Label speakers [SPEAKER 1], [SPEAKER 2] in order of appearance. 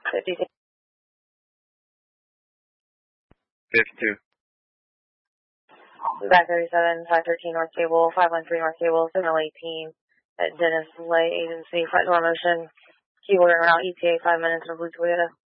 [SPEAKER 1] 52.
[SPEAKER 2] 52.
[SPEAKER 1] Back 37, 513 North Cable, 513 North Cable, signal 18 at Dennis Lay Agency, front door motion, keyboard and route ETA 5 minutes of Blue Toyota.